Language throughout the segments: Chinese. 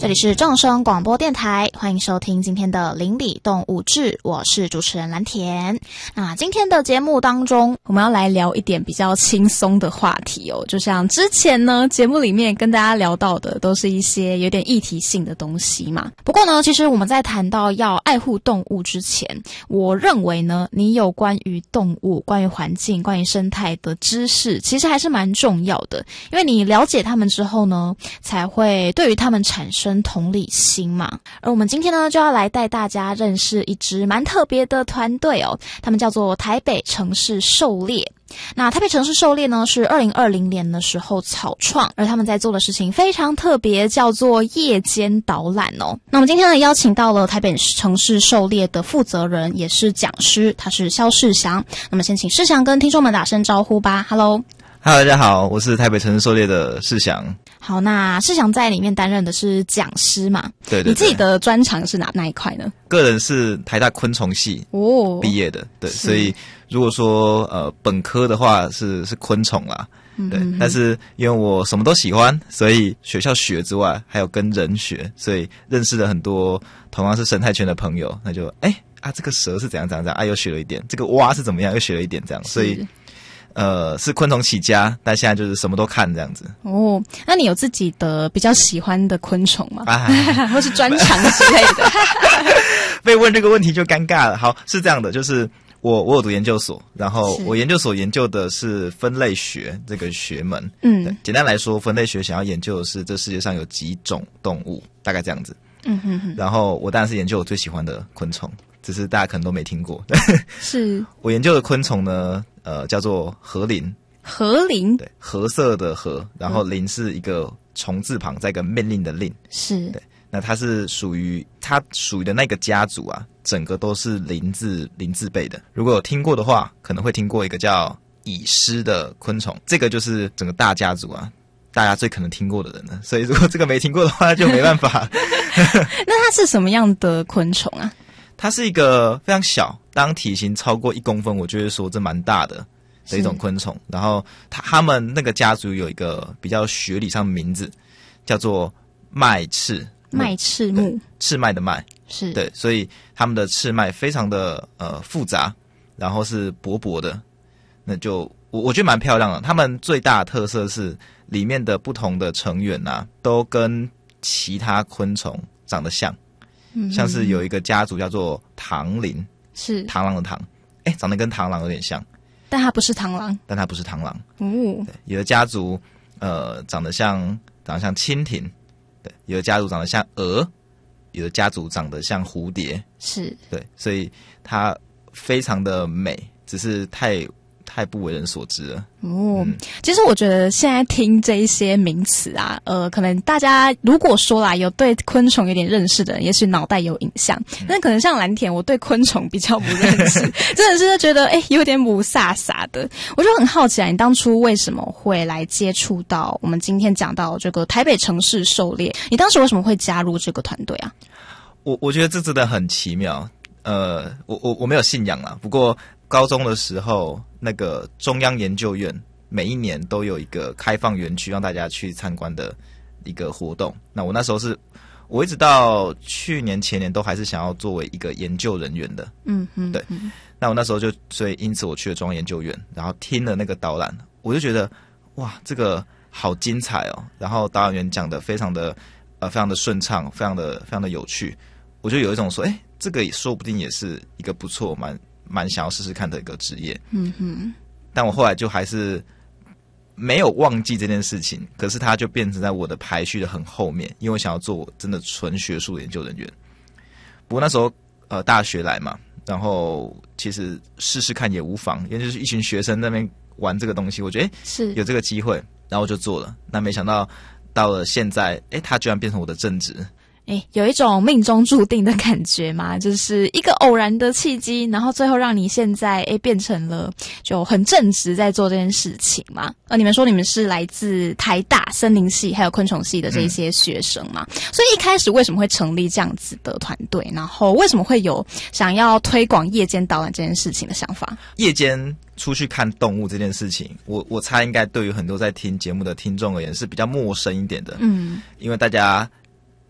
这里是正声广播电台，欢迎收听今天的邻里动物志，我是主持人蓝田。那今天的节目当中，我们要来聊一点比较轻松的话题哦，就像之前呢节目里面跟大家聊到的，都是一些有点议题性的东西嘛。不过呢，其实我们在谈到要爱护动物之前，我认为呢，你有关于动物、关于环境、关于生态的知识，其实还是蛮重要的，因为你了解他们之后呢，才会对于他们产生同理心嘛。而我们今天呢，就要来带大家认识一支蛮特别的团队哦，他们叫做台北城市狩猎。那台北城市狩猎呢，是2020年的时候草创，而他们在做的事情非常特别，叫做夜间导览哦。那我们今天呢，邀请到了台北城市狩猎的负责人，也是讲师，他是萧世祥。那么先请世祥跟听众们打声招呼吧。Hello， 大家好，我是台北城市狩猎的世祥。 好，那世祥在里面担任的是讲师嘛？ 对对对。 你自己的专长是哪一块呢？ 个人是台大昆虫系毕业的，对，所以如果说本科的话是昆虫啦，对，但是因为我什么都喜欢，所以学校学之外还有跟人学，所以认识了很多同样是生态圈的朋友，那就这个蛇是怎样又学了一点，这个蛙是怎么样又学了一点这样，所以是昆虫起家，但现在就是什么都看这样子。哦， 那你有自己的比较喜欢的昆虫吗？或是专长之类的？ 被问这个问题就尴尬了。好，是这样的，就是我有读研究所，然后我研究所研究的是分类学这个学门。对，简单来说，分类学想要研究的是这世界上有几种动物，大概这样子。然后我当然是研究我最喜欢的昆虫，只是大家可能都没听过。是我研究的昆虫呢，叫做鸸蛉。鸸蛉，对，褐色的褐，然后蛉是一个虫字旁，再一个命令的令。是，对，那它属于的那个家族啊，整个都是林字辈的。如果有听过的话，可能会听过一个叫蚁狮的昆虫，这个就是整个大家族啊，大家最可能听过的人了。所以如果这个没听过的话，就没办法。 那它是什么样的昆虫啊？ 它是一个非常小，当体型超过1公分，我就会说这蛮大的一种昆虫。然后他们那个家族有一个比较学理上的名字，叫做麦翅目，翅脉的脉，是对，所以他们的翅脉非常的复杂，然后是薄薄的，那就我觉得蛮漂亮的。他们最大的特色是里面的不同的成员啊，都跟其他昆虫长得像。像是有一个家族叫做螳螂，是螳螂的螳，长得跟螳螂有点像，但它不是螳螂。对，有的家族长得像蜻蜓，对，有的家族长得像蛾，有的家族长得像蝴蝶，是对，所以它非常的美，只是太不为人所知了。其实我觉得现在听这一些名词啊，可能大家如果说啦，有对昆虫有点认识的人，也许脑袋有影像。但可能像蓝田，我对昆虫比较不认识，真的是觉得有点母飒飒的。我就很好奇啊，你当初为什么会来接触到我们今天讲到这个台北城市狩猎？你当时为什么会加入这个团队啊？我觉得这真的很奇妙。我没有信仰啦，不过高中的时候，那个中央研究院每一年都有一个开放园区让大家去参观的一个活动。那我那时候我一直到去年前年都还是想要作为一个研究人员的。对。那我那时候所以因此我去了中央研究院，然后听了那个导览，我就觉得哇，这个好精彩哦。然后导览员讲的非常的顺畅，非常的有趣，我就有一种说，这个说不定也是一个不错蛮想要试试看的一个职业。但我后来就还是没有忘记这件事情，可是它就变成在我的排序的很后面，因为我想要做真的纯学术的研究人员。不过那时候大学来嘛，然后其实试试看也无妨，因为就是一群学生在那边玩这个东西，我觉得是有这个机会，然后我就做了。那没想到到了现在，它居然变成我的正职。有一种命中注定的感觉嘛，就是一个偶然的契机，然后最后让你现在变成了就很正直在做这件事情嘛。你们说你们是来自台大森林系还有昆虫系的这一些学生嘛，所以一开始为什么会成立这样子的团队，然后为什么会有想要推广夜间导览这件事情的想法？夜间出去看动物这件事情，我猜应该对于很多在听节目的听众而言是比较陌生一点的。因为大家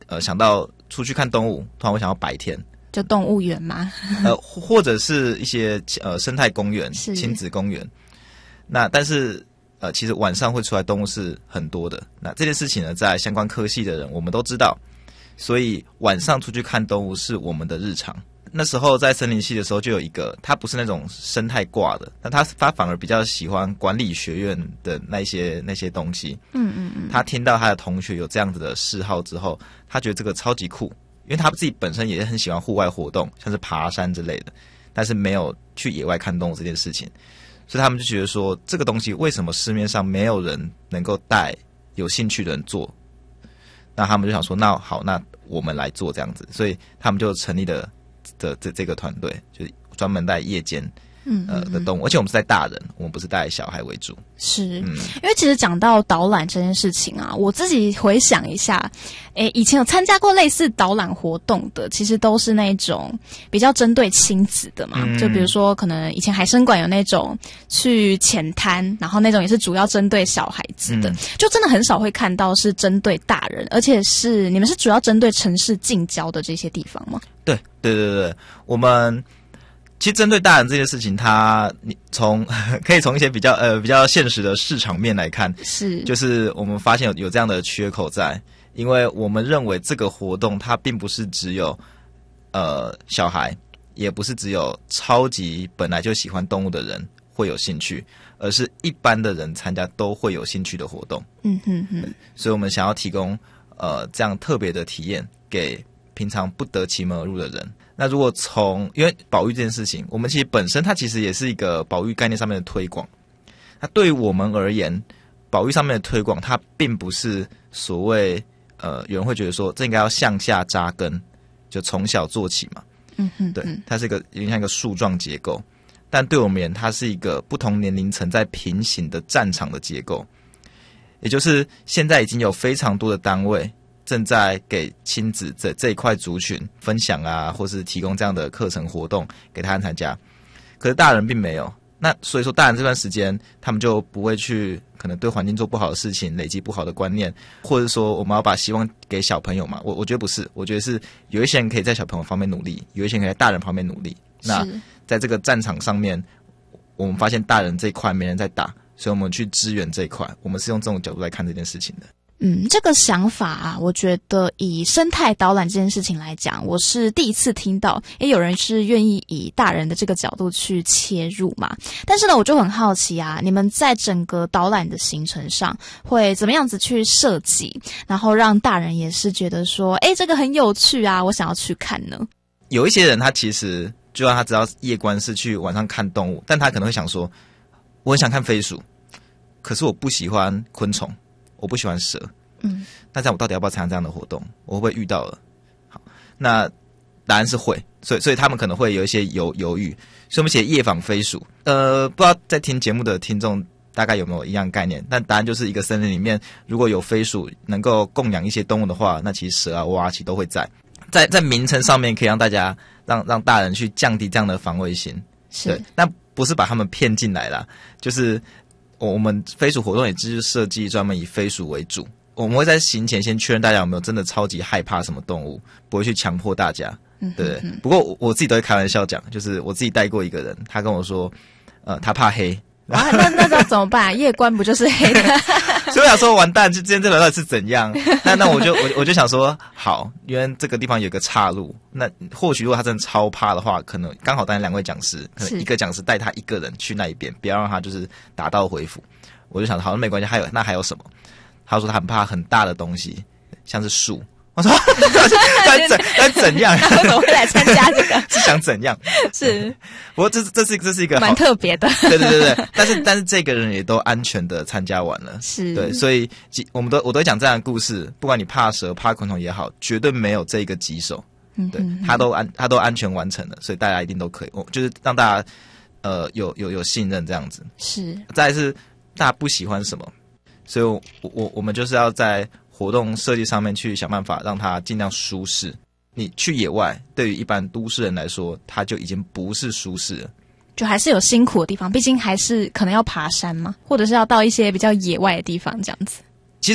想到出去看动物，通常会想到白天， 就动物园吗？ 或者是一些生态公园、亲子公园。那但是其实晚上会出来动物是很多的。那这件事情呢，在相关科系的人我们都知道，所以晚上出去看动物是我们的日常。那时候在森林系的时候，就有一个他不是那种生态挂的，但他反而比较喜欢管理学院的那些东西。他听到他的同学有这样子的嗜好之后，他觉得这个超级酷，因为他自己本身也很喜欢户外活动，像是爬山之类的，但是没有去野外看动物这件事情，所以他们就觉得说，这个东西为什么市面上没有人能够带有兴趣的人做？那他们就想说，那好，那我们来做这样子，所以他们就成立了这个团队，就是专门带夜间的动物，而且我们是带大人，我们不是带小孩为主。 是，因为其实讲到导览这件事情啊，我自己回想一下，以前有参加过类似导览活动的，其实都是那种比较针对亲子的嘛，就比如说可能以前海参馆有那种去浅滩，然后那种也是主要针对小孩子的，就真的很少会看到是针对大人，而且是你们是主要针对城市近郊的这些地方吗？ 对，我们其实针对大人这件事情，你可以从一些比较现实的市场面来看，就是我们发现有这样的缺口在，因为我们认为这个活动它并不是只有小孩，也不是只有超级本来就喜欢动物的人会有兴趣，而是一般的人参加都会有兴趣的活动。所以我们想要提供这样特别的体验给平常不得其门而入的人。那如果因为保育这件事情，我们其实本身它其实也是一个保育概念上面的推广。那对于我们而言，保育上面的推广，它并不是所谓有人会觉得说这应该要向下扎根，就从小做起嘛。对，它是有点像一个树状结构，但对我们而言，它是一个不同年龄层在平行的战场的结构。也就是现在已经有非常多的单位正在给亲子这一块族群分享啊，或是提供这样的课程活动给他们参加，可是大人并没有。那所以说大人这段时间他们就不会去可能对环境做不好的事情，累积不好的观念，或者说我们要把希望给小朋友嘛，我觉得不是，我觉得是有一些人可以在小朋友方面努力，有一些人可以在大人方面努力。那在这个战场上面，我们发现大人这一块没人在打，所以我们去支援这一块，我们是用这种角度来看这件事情的。 这个想法啊，我觉得以生态导览这件事情来讲，我是第一次听到，有人是愿意以大人的这个角度去切入嘛。但是呢，我就很好奇啊，你们在整个导览的行程上会怎么样子去设计，然后让大人也是觉得说，这个很有趣啊，我想要去看呢？ 有一些人他其实就让他知道夜观是去晚上看动物，但他可能会想说，我很想看飞鼠，可是我不喜欢昆虫，我不喜欢蛇，那这样我到底要不要参加这样的活动？我会不会遇到了？好，那答案是会，所以他们可能会有一些犹豫，所以我们写夜访飞鼠。不知道在听节目的听众大概有没有一样概念？但答案就是一个森林里面如果有飞鼠能够供养一些动物的话，那其实蛇啊、蛙啊其实都会在名称上面可以让大家让大人去降低这样的防卫心。对，但不是把他们骗进来啦，就是我们飞鼠活动也就是设计专门以飞鼠为主，我们会在行前先确认大家有没有真的超级害怕什么动物，不会去强迫大家。对，不过我自己都会开玩笑讲，就是我自己带过一个人，他跟我说他怕黑。 那要怎么办？夜观不就是黑的？ 所以我想说完蛋，就今天这到底是怎样？那我就想说，好，因为这个地方有个岔路，那或许如果他真的超怕的话，可能刚好带两位讲师，可能一个讲师带他一个人去那一边，不要让他就是打道回府。我就想好，那没关系，还有什么？他说他很怕很大的东西，像是树。我说他怎样？ 他为什么会来参加这个？ 是想怎样？ 是， 不过这是一个蛮特别的。 对，但是这个人也都安全的参加完了。 是， 对，所以我都会讲这样的故事，不管你怕蛇怕昆虫也好，绝对没有这一个棘手。对，他都安全完成了，所以大家一定都可以。就是让大家有信任这样子。是，再来是大家不喜欢什么，所以我们就是要在活动设计上面去想办法让它尽量舒适。你去野外，对于一般都市人来说，它就已经不是舒适了， 就还是有辛苦的地方，毕竟还是可能要爬山嘛，或者是要到一些比较野外的地方这样子。